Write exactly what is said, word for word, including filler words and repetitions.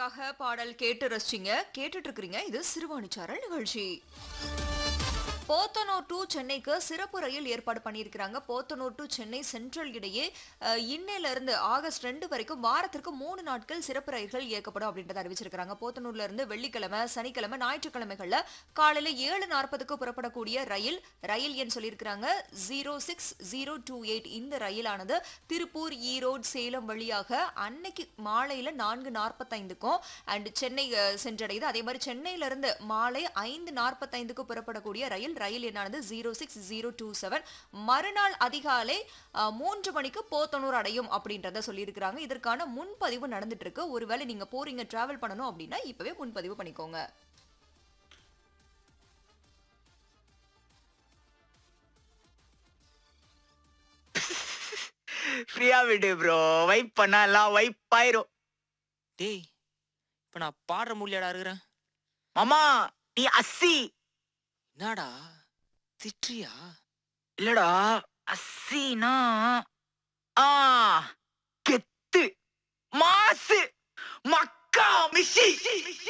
உங்களுக்காக பாடல் கேட்டு ரசிச்சிங்க. கேட்டுட்டு இருக்கிறீங்க. இது சிறுவாணிச்சாரல் நிகழ்ச்சி. போத்தனூர் டு சென்னைக்கு சிறப்பு ரயில் ஏற்பாடு பண்ணியிருக்கிறாங்க. போத்தனூர் டு சென்னை சென்ட்ரல் இடையே அஹ், இன்னையில இருந்து ஆகஸ்ட் ரெண்டு வரைக்கும் வாரத்திற்கு மூணு நாட்கள் சிறப்பு ரயில்கள் இயக்கப்படும் அப்படின்றத அறிவிச்சிருக்காங்க. போத்தனூர்ல இருந்து வெள்ளிக்கிழமை, சனிக்கிழமை, ஞாயிற்றுக்கிழமைகள்ல காலையில ஏழு நாற்பதுக்கு புறப்படக்கூடிய ரயில் ரயில் எண் சொல்லியிருக்கிறாங்க zero six zero two eight. இந்த ரயிலானது திருப்பூர், ஈரோடு, சேலம் வழியாக அன்னைக்கு மாலையில நான்கு நாற்பத்தைந்துக்கும் அண்ட் சென்னை அஹ், சென்றடையுது. அதே மாதிரி சென்னையில இருந்து மாலை ஐந்து நாற்பத்தைந்துக்கு புறப்படக்கூடிய ரயில் ரயில் எண்ணானது zero six zero two seven. மறுநாள் அதிகாலை அஹ், மூன்று மணிக்கு போத்தனூர் அடையும் அப்படின்றத சொல்லியிருக்கிறாங்க. இதற்கான முன்பதிவு நடந்துட்டு இருக்கு. ஒருவேளை நீங்க போறீங்க, டிராவல் பண்ணணும் அப்படின்னா இப்பவே முன்பதிவு பண்ணிக்கோங்க. ஃப்ரீயா விடு ப்ரோ. வைப் பண்ணலாம், வைப் ஆயிரும். டேய், இப்ப நான் பாடுற மூலியாடா இருக்கிறேன். மாமா நீ அஸ்ஸி. என்னடா திட்றியா? இல்லடா, அஸ்ஸினா ஆ கெத்து, மாசு, மக்கா, மிஷி.